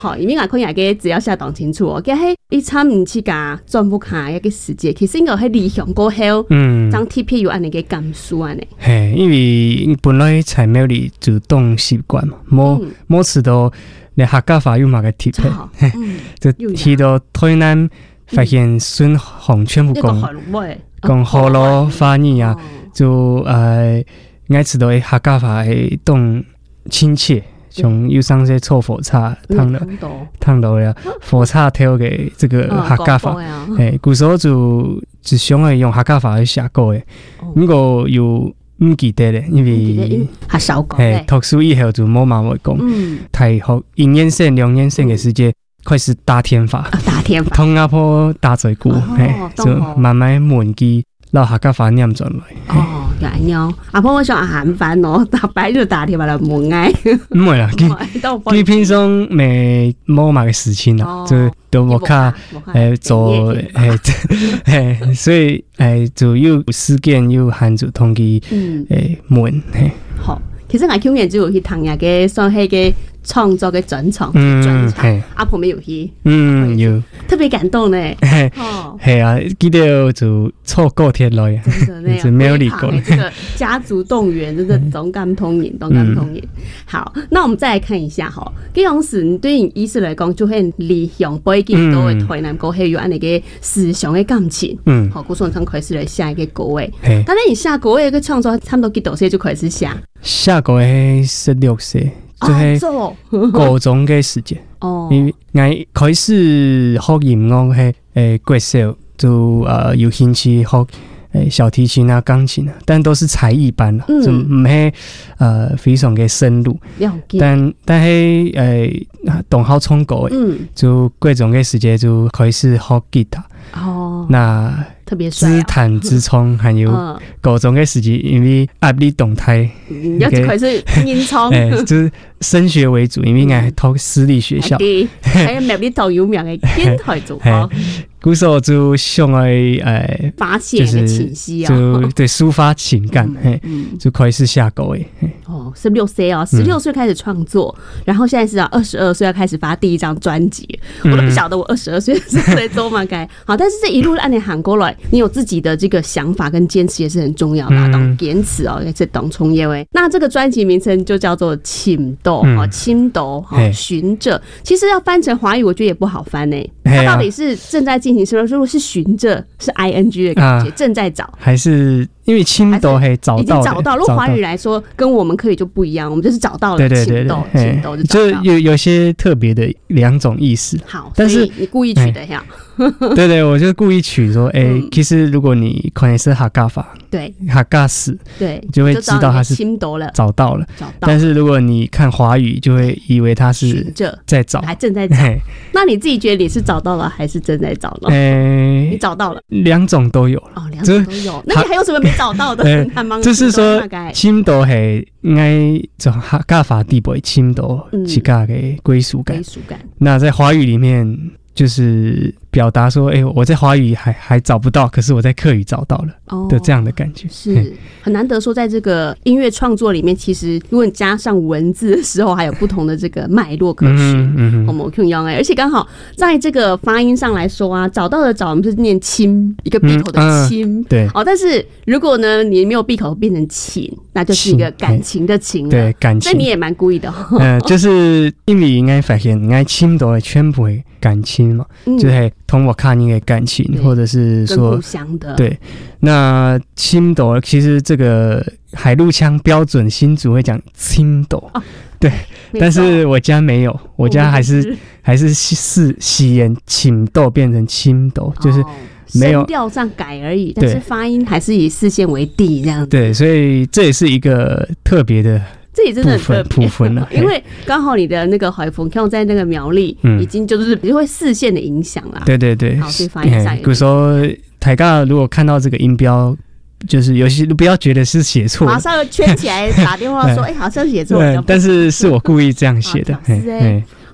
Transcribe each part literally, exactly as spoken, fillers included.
好，因为我看下个只要写讲清楚哦，佢喺一参唔去甲转不开一个时间，其实应该喺理想过后，嗯，张 T P 有按那个感受安尼。 嘿，因为本来采苗里主动习惯嘛，某某次都你客家话有嘛个 T P， 就去到台南发现孙红全部讲讲好咯翻译啊，就呃，爱吃到客家话会动亲切。像又上些臭火叉烫了烫到了火叉挑给这个客家话，诶，古时候就只想会用客家话去写歌诶，不过又唔记得咧，因为还少讲诶，读书以后就冇嘛会讲，太学一年线、两年线嘅时间，开始打天法， 打天法， 通阿婆打嘴鼓，诶，就慢慢问记。老客家话念转来。 哦，咁樣。阿婆我想閒飯咯，打擺就打天話來問嗌。 唔會啦，佢佢平常未冇埋嘅事情啦，就都冇卡誒做誒誒，所以誒就有事件有限住同佢誒問。 好，其實我去年就有去聽下嘅上迄個創作嘅專場專場，阿婆沒有去， 嗯有， 特別感動咧。 哦，係啊，記得就錯過天來， 就沒有理過。這個家族動員真的總感通演，總感通演。好，那我們再來看一下哈，這樣時對於醫師來講，就係理想背景都會台南過後有安尼個思想嘅感情。嗯，好，古順昌開始來下一個歌位，但係你下歌位個創作差唔多幾多歲就開始下？ 下個係十六歲。就係高中嘅時間，因為我開始學音樂係誒國小就呃有興趣學誒小提琴啊、鋼琴啊，但都是才藝班啦，就唔係呃非常嘅深入。但但係誒同學衝過誒，就國中嘅時間就開始學吉他。哦，那特別自彈自創，還有高中嘅時期，因為壓力動態， 要開始認創， 誒，就是升學為主，因為我讀私立學校， 喺壓力頭有名嘅電台組合， 嗰時候就想來誒發泄嘅情緒啊， 就對抒發情感，就開始下歌誒。 哦，十六歲哦，十六歲開始創作，然後現在是到二十二歲要開始發第一張專輯，我都不曉得我二十二歲是在做嘛該好，但是這一路按你喊過來，你有自己的這個想法跟堅持也是很重要的，當堅持哦，也是當創業誒。那這個專輯名稱就叫做《欽斗》哦，欽斗哦，尋着，其實要翻成華語，我覺得也不好翻誒。它到底是正在進行什麼？如果是尋着，是 I N G 的感覺，正在找， 還是？因為欽斗係找到，已經找到。如果華語來說，跟我們可以就不一樣，我們就是找到了欽斗，欽斗就有有些特別的兩種意思。 好，但是你故意取的呀？ 對對，我就故意取說，哎，其實如果你可能是客家話， 對， 客家史， 對， 就會知道它是欽斗了， 找到了。但是如果你看華語，就會以為它是在找， 還正在找。那你自己覺得你是找到了，還是正在找呢？ 哎， 你找到了， 兩種都有哦，兩種都有。那你還有什麼沒找到的？ 就是說，欽斗係愛就客家話地位，欽斗自家嘅歸屬感。歸屬感。那在華語裡面，就是表達說，哎、欸，我在華語還還找不到，可是我在客語找到了的這樣的感覺。哦、 是很難得說，在這個音樂創作裡面，其實如果你加上文字的時候，還有不同的這個脈絡可循。嗯嗯。而且剛好在這個發音上來說啊，找到的找，我們是念親，一個閉口的親、嗯呃。對。哦，但是如果呢，你沒有閉口變成情，那就是一個感情的情。 對，感情。 那你也蠻故意的。 呃，就是因為應該發現，應該欽斗的全部會感情嘛，嗯、就是同我看你的感情，或者是說互相的。 對，那欽斗其實這個海陸腔標準新竹會講欽斗、哦，對，但是我家沒有，我家還是、哦、還是是西言欽斗變成欽斗，就是沒有聲調上改而已，但是發音還是以四線為地這樣子。 對，所以這也是一個特別的。 這也真的很特別， 因為剛好你的那個海豐腔在那個苗栗，已經就是就會視線的影響啦。對對對，好，所以發音上。比如說大家如果看到這個音標，就是有些不要覺得是寫錯，馬上圈起來打電話說，哎，好像寫錯。但是是我故意這樣寫的。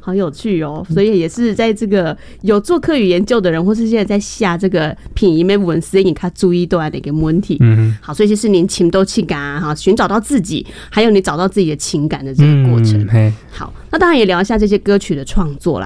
好有趣哦！所以也是在这个有做客语研究的人，或是现在在下这个品仪美文思，你看注意到的一个问题。嗯，好，所以就是您情都情感哈，寻找到自己，还有你找到自己的情感的这个过程。嗯、好，那当然也聊一下这些歌曲的创作啦。